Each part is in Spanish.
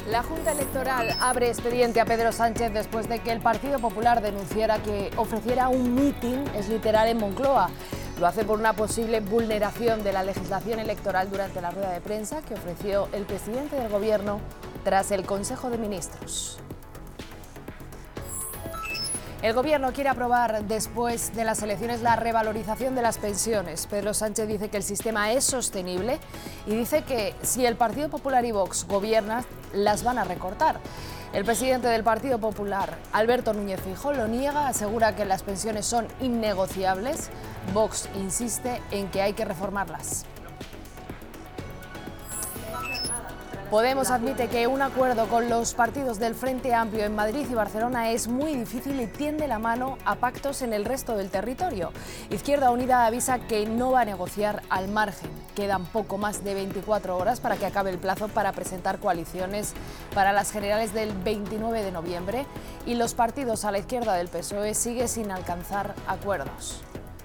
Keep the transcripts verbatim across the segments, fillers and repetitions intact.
La Junta Electoral abre expediente a Pedro Sánchez después de que el Partido Popular denunciara que ofreciera un mitin, es literal, en Moncloa. Lo hace por una posible vulneración de la legislación electoral durante la rueda de prensa que ofreció el presidente del Gobierno tras el Consejo de Ministros. El Gobierno quiere aprobar después de las elecciones la revalorización de las pensiones. Pedro Sánchez dice que el sistema es sostenible y dice que si el Partido Popular y Vox gobiernan, las van a recortar. El presidente del Partido Popular, Alberto Núñez Feijóo, lo niega, asegura que las pensiones son innegociables. Vox insiste en que hay que reformarlas. Podemos admite que un acuerdo con los partidos del Frente Amplio en Madrid y Barcelona es muy difícil y tiende la mano a pactos en el resto del territorio. Izquierda Unida avisa que no va a negociar al margen. Quedan poco más de veinticuatro horas para que acabe el plazo para presentar coaliciones para las generales del veintinueve de noviembre y los partidos a la izquierda del P S O E siguen sin alcanzar acuerdos.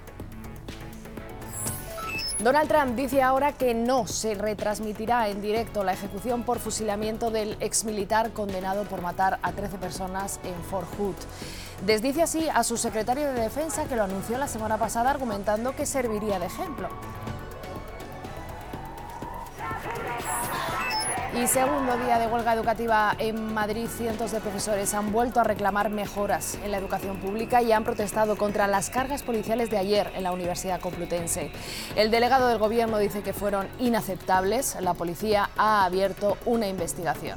Donald Trump dice ahora que no se retransmitirá en directo la ejecución por fusilamiento del exmilitar condenado por matar a trece personas en Fort Hood. Desdice así a su secretario de Defensa, que lo anunció la semana pasada, argumentando que serviría de ejemplo. Y segundo día de huelga educativa en Madrid, cientos de profesores han vuelto a reclamar mejoras en la educación pública y han protestado contra las cargas policiales de ayer en la Universidad Complutense. El delegado del Gobierno dice que fueron inaceptables. La policía ha abierto una investigación.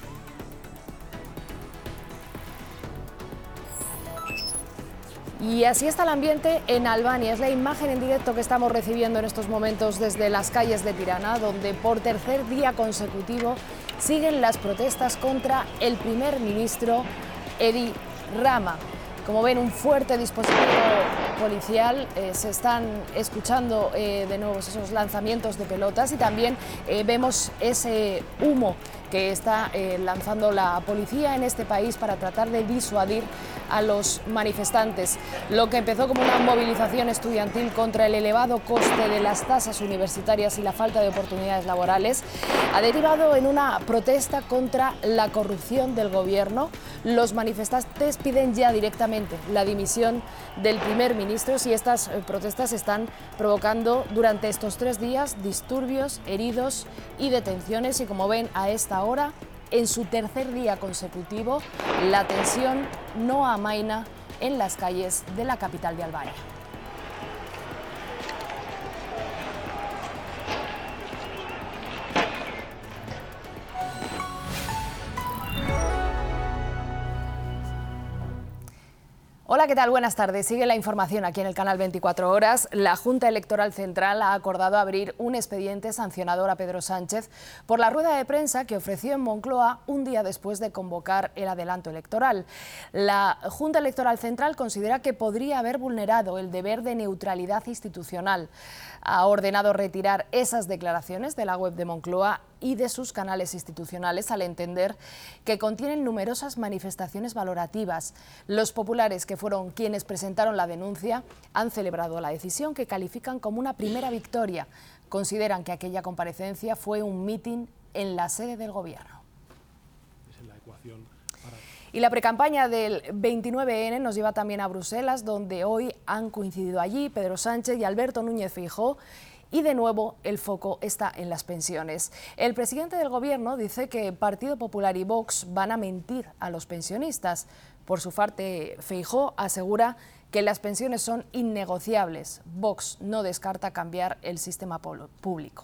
Y así está el ambiente en Albania. Es la imagen en directo que estamos recibiendo en estos momentos desde las calles de Tirana, donde por tercer día consecutivo siguen las protestas contra el primer ministro Edi Rama. Como ven, un fuerte dispositivo policial, eh, se están escuchando eh, de nuevo esos lanzamientos de pelotas y también eh, vemos ese humo que está eh, lanzando la policía en este país para tratar de disuadir a los manifestantes. Lo que empezó como una movilización estudiantil contra el elevado coste de las tasas universitarias y la falta de oportunidades laborales ha derivado en una protesta contra la corrupción del gobierno. Los manifestantes piden ya directamente la dimisión del primer ministro si estas protestas están provocando durante estos tres días disturbios, heridos y detenciones. Y como ven a esta hora, en su tercer día consecutivo, la tensión no amaina en las calles de la capital de Albania. Hola, ¿qué tal? Buenas tardes. Sigue la información aquí en el canal veinticuatro horas. La Junta Electoral Central ha acordado abrir un expediente sancionador a Pedro Sánchez por la rueda de prensa que ofreció en Moncloa un día después de convocar el adelanto electoral. La Junta Electoral Central considera que podría haber vulnerado el deber de neutralidad institucional. Ha ordenado retirar esas declaraciones de la web de Moncloa y de sus canales institucionales al entender que contienen numerosas manifestaciones valorativas. Los populares, que fueron quienes presentaron la denuncia, han celebrado la decisión, que califican como una primera victoria. Consideran que aquella comparecencia fue un mitin en la sede del Gobierno. Esa es la ecuación para... Y la precampaña del veintinueve ene nos lleva también a Bruselas, donde hoy han coincidido allí Pedro Sánchez y Alberto Núñez Feijóo. Y de nuevo el foco está en las pensiones. El presidente del Gobierno dice que Partido Popular y Vox van a mentir a los pensionistas. Por su parte, Feijóo asegura que las pensiones son innegociables. Vox no descarta cambiar el sistema público.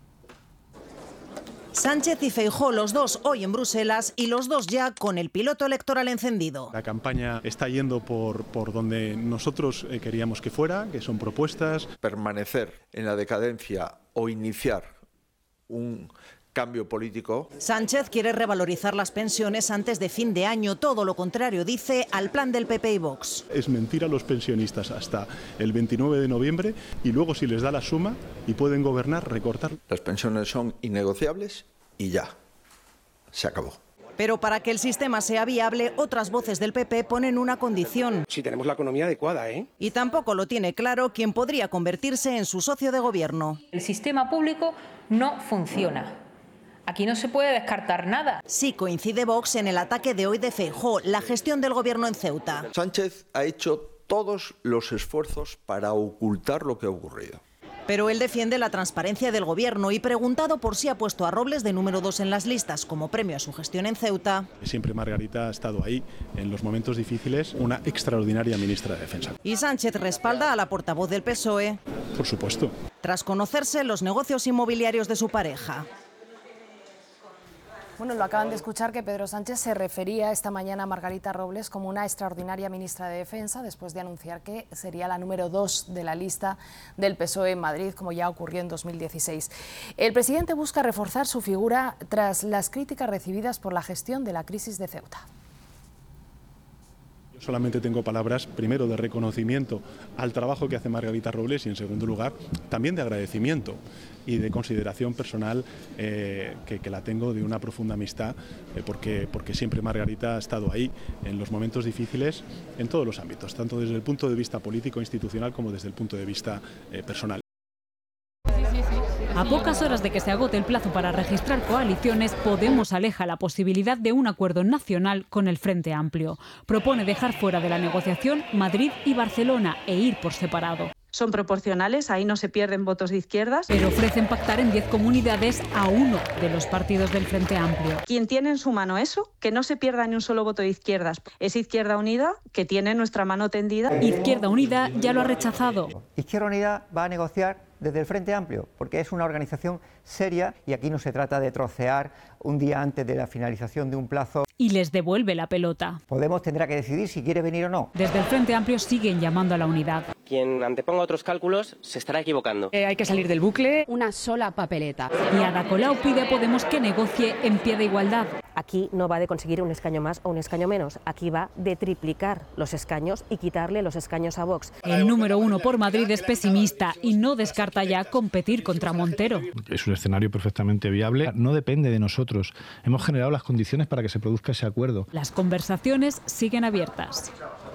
Sánchez y Feijóo, los dos hoy en Bruselas y los dos ya con el piloto electoral encendido. La campaña está yendo por, por donde nosotros eh, queríamos que fuera, que son propuestas. Permanecer en la decadencia o iniciar un cambio político. Sánchez quiere revalorizar las pensiones antes de fin de año, todo lo contrario, dice, al plan del P P y Vox. Es mentir a los pensionistas hasta el veintinueve de noviembre y luego, si les da la suma y pueden gobernar, recortar. Las pensiones son innegociables y ya, se acabó. Pero para que el sistema sea viable, otras voces del P P ponen una condición. Si tenemos la economía adecuada, ¿eh? Y tampoco lo tiene claro quien podría convertirse en su socio de gobierno. El sistema público no funciona. Aquí no se puede descartar nada. Sí coincide Vox en el ataque de hoy de Feijóo, la gestión del gobierno en Ceuta. Sánchez ha hecho todos los esfuerzos para ocultar lo que ha ocurrido. Pero él defiende la transparencia del gobierno y, preguntado por si ha puesto a Robles de número dos en las listas como premio a su gestión en Ceuta. Siempre Margarita ha estado ahí en los momentos difíciles, una extraordinaria ministra de Defensa. Y Sánchez respalda a la portavoz del P S O E. Por supuesto. Tras conocerse los negocios inmobiliarios de su pareja. Bueno, lo acaban de escuchar que Pedro Sánchez se refería esta mañana a Margarita Robles como una extraordinaria ministra de Defensa después de anunciar que sería la número dos de la lista del P S O E en Madrid, como ya ocurrió en dos mil dieciséis. El presidente busca reforzar su figura tras las críticas recibidas por la gestión de la crisis de Ceuta. Yo solamente tengo palabras, primero, de reconocimiento al trabajo que hace Margarita Robles y, en segundo lugar, también de agradecimiento y de consideración personal eh, que, que la tengo, de una profunda amistad, eh, porque, porque siempre Margarita ha estado ahí en los momentos difíciles en todos los ámbitos, tanto desde el punto de vista político, institucional, como desde el punto de vista eh, personal. A pocas horas de que se agote el plazo para registrar coaliciones, Podemos aleja la posibilidad de un acuerdo nacional con el Frente Amplio. Propone dejar fuera de la negociación Madrid y Barcelona e ir por separado. Son proporcionales, ahí no se pierden votos de izquierdas. Pero ofrecen pactar en diez comunidades a uno de los partidos del Frente Amplio. Quien tiene en su mano eso, que no se pierda ni un solo voto de izquierdas, es Izquierda Unida, que tiene nuestra mano tendida. Izquierda Unida ya lo ha rechazado. Izquierda Unida va a negociar desde el Frente Amplio, porque es una organización seria y aquí no se trata de trocear un día antes de la finalización de un plazo. Y les devuelve la pelota. Podemos tendrá que decidir si quiere venir o no. Desde el Frente Amplio siguen llamando a la unidad. Quien anteponga otros cálculos se estará equivocando. Eh, hay que salir del bucle. Una sola papeleta. Y Ada Colau pide a Podemos que negocie en pie de igualdad. Aquí no va de conseguir un escaño más o un escaño menos. Aquí va de triplicar los escaños y quitarle los escaños a Vox. El número uno por Madrid es pesimista y no descarta ya competir contra Montero. Es un escenario perfectamente viable. No depende de nosotros. Hemos generado las condiciones para que se produzca ese acuerdo. Las conversaciones siguen abiertas.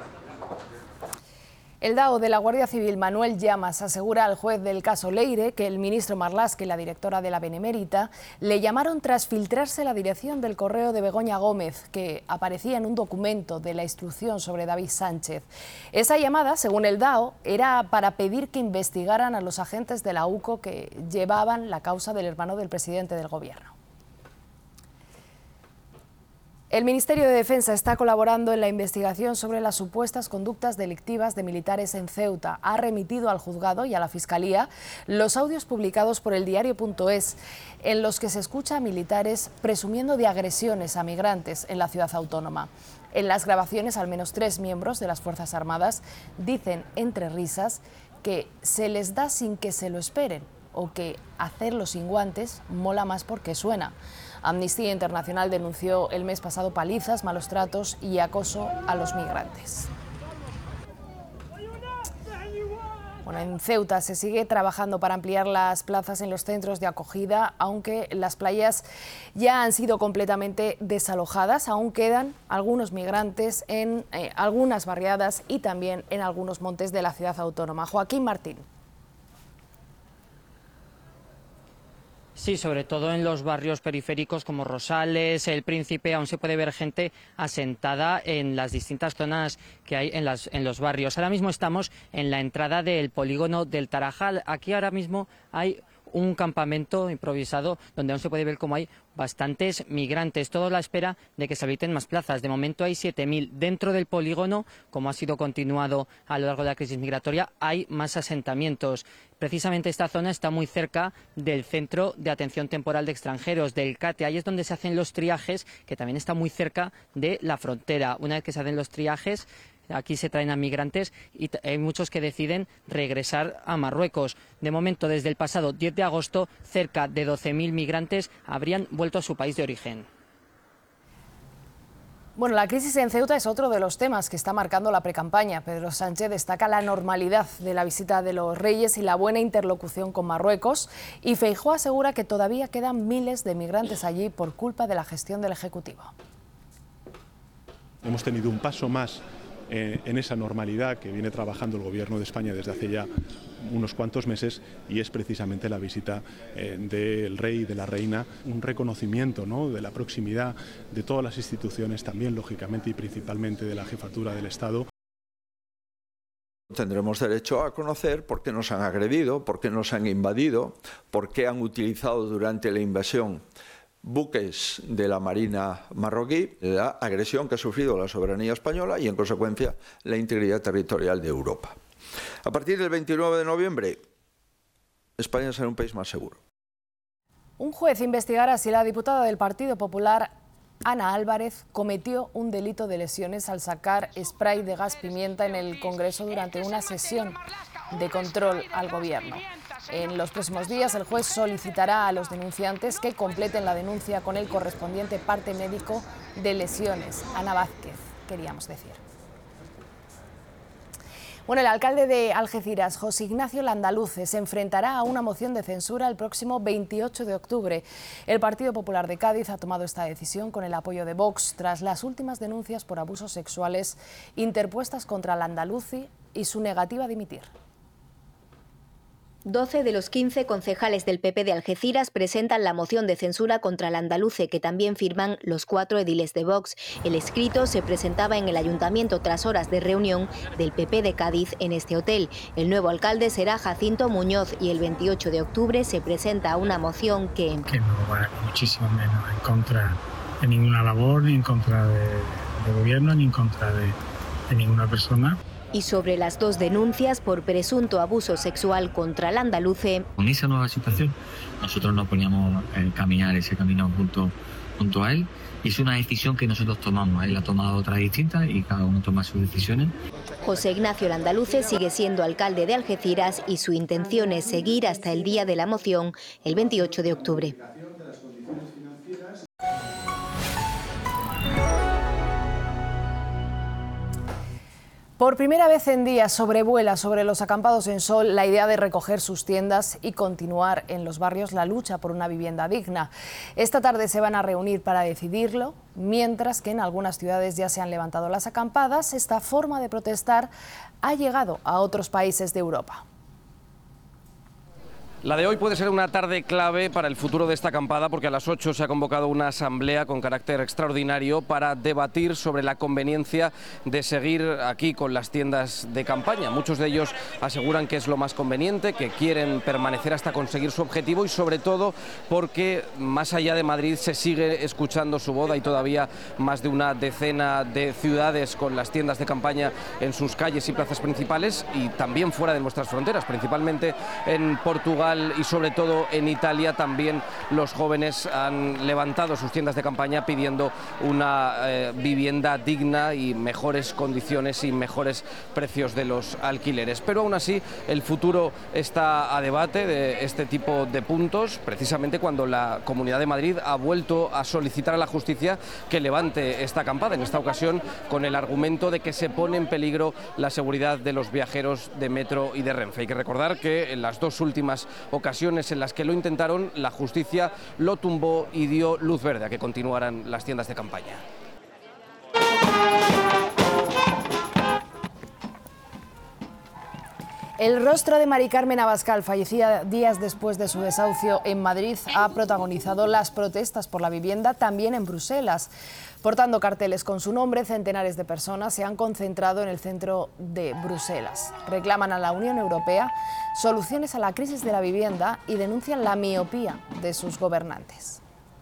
El D A O de la Guardia Civil, Manuel Llamas, asegura al juez del caso Leire que el ministro Marlaska y la directora de la Benemérita le llamaron tras filtrarse la dirección del correo de Begoña Gómez, que aparecía en un documento de la instrucción sobre David Sánchez. Esa llamada, según el D A O, era para pedir que investigaran a los agentes de la U C O que llevaban la causa del hermano del presidente del gobierno. El Ministerio de Defensa está colaborando en la investigación sobre las supuestas conductas delictivas de militares en Ceuta. Ha remitido al juzgado y a la Fiscalía los audios publicados por el diario punto es, en los que se escucha a militares presumiendo de agresiones a migrantes en la ciudad autónoma. En las grabaciones, al menos tres miembros de las Fuerzas Armadas dicen entre risas que se les da sin que se lo esperen o que hacerlo sin guantes mola más porque suena. Amnistía Internacional denunció el mes pasado palizas, malos tratos y acoso a los migrantes. Bueno, en Ceuta se sigue trabajando para ampliar las plazas en los centros de acogida, aunque las playas ya han sido completamente desalojadas. Aún quedan algunos migrantes en eh, algunas barriadas y también en algunos montes de la ciudad autónoma. Joaquín Martín. Sí, sobre todo en los barrios periféricos como Rosales, El Príncipe, aún se puede ver gente asentada en las distintas zonas que hay en, las, en los barrios. Ahora mismo estamos en la entrada del polígono del Tarajal. Aquí ahora mismo hay un campamento improvisado donde aún se puede ver cómo hay bastantes migrantes, todo a la espera de que se habiliten más plazas. De momento hay siete mil. Dentro del polígono, como ha sido continuado a lo largo de la crisis migratoria, hay más asentamientos. Precisamente esta zona está muy cerca del Centro de Atención Temporal de Extranjeros, del CATE. Ahí es donde se hacen los triajes, que también está muy cerca de la frontera. Una vez que se hacen los triajes, aquí se traen a migrantes y hay muchos que deciden regresar a Marruecos. De momento, desde el pasado diez de agosto, cerca de doce mil migrantes habrían vuelto a su país de origen. Bueno, la crisis en Ceuta es otro de los temas que está marcando la precampaña. Pedro Sánchez destaca la normalidad de la visita de los reyes y la buena interlocución con Marruecos. Y Feijóo asegura que todavía quedan miles de migrantes allí por culpa de la gestión del Ejecutivo. Hemos tenido un paso más eh, en esa normalidad que viene trabajando el Gobierno de España desde hace ya unos cuantos meses, y es precisamente la visita eh, del rey y de la reina, un reconocimiento, ¿no?, de la proximidad de todas las instituciones, también lógicamente y principalmente de la jefatura del Estado. Tendremos derecho a conocer por qué nos han agredido, por qué nos han invadido, por qué han utilizado durante la invasión buques de la Marina marroquí, la agresión que ha sufrido la soberanía española y, en consecuencia, la integridad territorial de Europa. A partir del veintinueve de noviembre, España será un país más seguro. Un juez investigará si la diputada del Partido Popular, Ana Álvarez, cometió un delito de lesiones al sacar spray de gas pimienta en el Congreso durante una sesión de control al Gobierno. En los próximos días, el juez solicitará a los denunciantes que completen la denuncia con el correspondiente parte médico de lesiones. Ana Vázquez, queríamos decir. Bueno, el alcalde de Algeciras, José Ignacio Landaluce, se enfrentará a una moción de censura el próximo veintiocho de octubre. El Partido Popular de Cádiz ha tomado esta decisión con el apoyo de Vox tras las últimas denuncias por abusos sexuales interpuestas contra Landaluce y su negativa a dimitir. doce de los quince concejales del P P de Algeciras presentan la moción de censura contra Landaluce, que también firman los cuatro ediles de Vox. El escrito se presentaba en el ayuntamiento tras horas de reunión del P P de Cádiz en este hotel. El nuevo alcalde será Jacinto Muñoz y el veintiocho de octubre se presenta una moción que... que no va muchísimo menos en contra de ninguna labor, ni en contra de, de gobierno, ni en contra de, de ninguna persona. Y sobre las dos denuncias por presunto abuso sexual contra Landaluce. Con esa nueva situación, nosotros nos poníamos a caminar ese camino junto, junto a él. Y es una decisión que nosotros tomamos. Él ha tomado otras distintas y cada uno toma sus decisiones. José Ignacio Landaluce sigue siendo alcalde de Algeciras y su intención es seguir hasta el día de la moción, el veintiocho de octubre. Por primera vez en días sobrevuela sobre los acampados en Sol la idea de recoger sus tiendas y continuar en los barrios la lucha por una vivienda digna. Esta tarde se van a reunir para decidirlo, mientras que en algunas ciudades ya se han levantado las acampadas. Esta forma de protestar ha llegado a otros países de Europa. La de hoy puede ser una tarde clave para el futuro de esta acampada, porque a las ocho se ha convocado una asamblea con carácter extraordinario para debatir sobre la conveniencia de seguir aquí con las tiendas de campaña. Muchos de ellos aseguran que es lo más conveniente, que quieren permanecer hasta conseguir su objetivo y sobre todo porque más allá de Madrid se sigue escuchando su voz. Hay todavía más de una decena de ciudades con las tiendas de campaña en sus calles y plazas principales y también fuera de nuestras fronteras, principalmente en Portugal y sobre todo en Italia. También los jóvenes han levantado sus tiendas de campaña pidiendo una eh, vivienda digna y mejores condiciones y mejores precios de los alquileres. Pero aún así el futuro está a debate de este tipo de puntos, precisamente cuando la Comunidad de Madrid ha vuelto a solicitar a la justicia que levante esta acampada, en esta ocasión con el argumento de que se pone en peligro la seguridad de los viajeros de metro y de Renfe. Hay que recordar que en las dos últimas ocasiones en las que lo intentaron, la justicia lo tumbó y dio luz verde a que continuaran las tiendas de campaña. El rostro de Mari Carmen Abascal, fallecida días después de su desahucio en Madrid, ha protagonizado las protestas por la vivienda también en Bruselas. Portando carteles con su nombre, centenares de personas se han concentrado en el centro de Bruselas. Reclaman a la Unión Europea soluciones a la crisis de la vivienda y denuncian la miopía de sus gobernantes.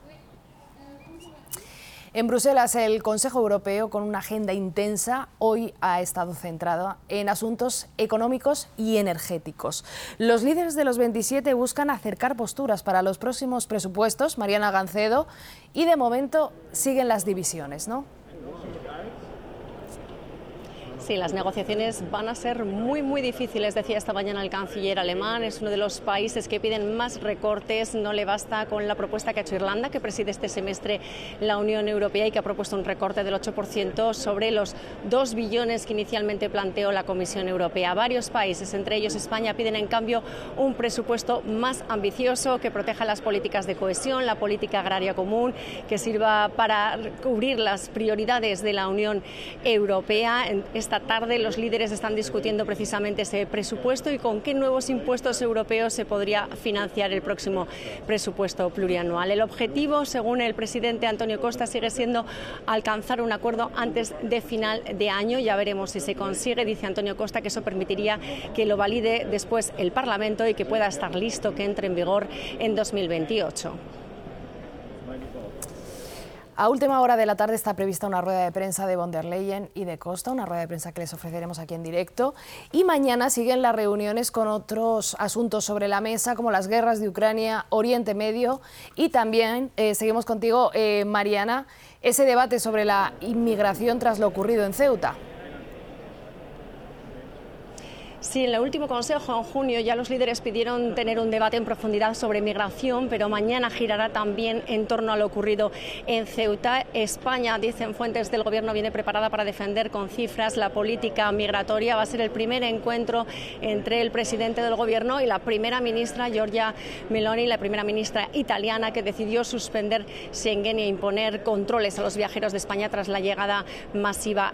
En Bruselas, el Consejo Europeo, con una agenda intensa, hoy ha estado centrado en asuntos económicos y energéticos. Los líderes de los veintisiete buscan acercar posturas para los próximos presupuestos, Mariana Gancedo, y de momento siguen las divisiones, ¿no? Sí, las negociaciones van a ser muy, muy difíciles, decía esta mañana el canciller alemán. Es uno de los países que piden más recortes. No le basta con la propuesta que ha hecho Irlanda, que preside este semestre la Unión Europea y que ha propuesto un recorte del ocho por ciento sobre los dos billones que inicialmente planteó la Comisión Europea. Varios países, entre ellos España, piden en cambio un presupuesto más ambicioso que proteja las políticas de cohesión, la política agraria común, que sirva para cubrir las prioridades de la Unión Europea. Esta esta tarde los líderes están discutiendo precisamente ese presupuesto y con qué nuevos impuestos europeos se podría financiar el próximo presupuesto plurianual. El objetivo, según el presidente Antonio Costa, sigue siendo alcanzar un acuerdo antes de final de año. Ya veremos si se consigue. Dice Antonio Costa que eso permitiría que lo valide después el Parlamento y que pueda estar listo, que entre en vigor en dos mil veintiocho. A última hora de la tarde está prevista una rueda de prensa de von der Leyen y de Costa, una rueda de prensa que les ofreceremos aquí en directo. Y mañana siguen las reuniones con otros asuntos sobre la mesa, como las guerras de Ucrania, Oriente Medio. Y también eh, seguimos contigo, eh, Mariana, ese debate sobre la inmigración tras lo ocurrido en Ceuta. Sí, en el último consejo en junio ya los líderes pidieron tener un debate en profundidad sobre migración, pero mañana girará también en torno a lo ocurrido en Ceuta. España, dicen fuentes del Gobierno, viene preparada para defender con cifras la política migratoria. Va a ser el primer encuentro entre el presidente del Gobierno y la primera ministra, Giorgia Meloni, la primera ministra italiana, que decidió suspender Schengen e imponer controles a los viajeros de España tras la llegada masiva